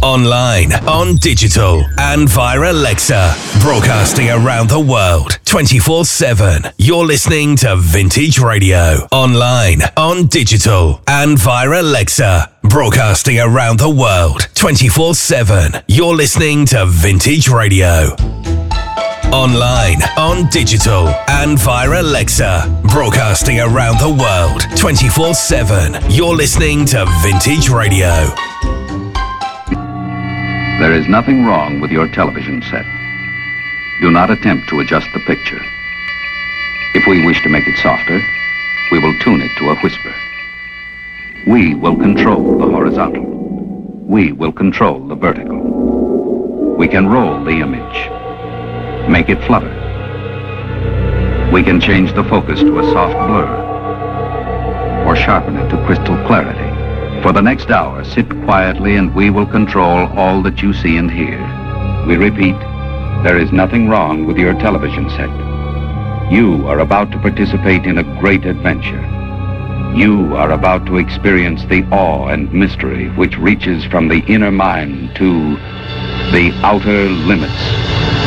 online, on digital, and via Alexa. Broadcasting around the world, 24/7. You're listening to Vintage Radio. Online, on digital, and via Alexa. Broadcasting around the world, 24/7. You're listening to Vintage Radio. Online, on digital, and via Alexa. Broadcasting around the world, 24/7. You're listening to Vintage Radio. There is nothing wrong with your television set. Do not attempt to adjust the picture. If we wish to make it softer, we will tune it to a whisper. We will control the horizontal. We will control the vertical. We can roll the image. Make it flutter. We can change the focus to a soft blur or sharpen it to crystal clarity. For the next hour, sit quietly and we will control all that you see and hear. We repeat, there is nothing wrong with your television set. You are about to participate in a great adventure. You are about to experience the awe and mystery which reaches from the inner mind to the outer limits.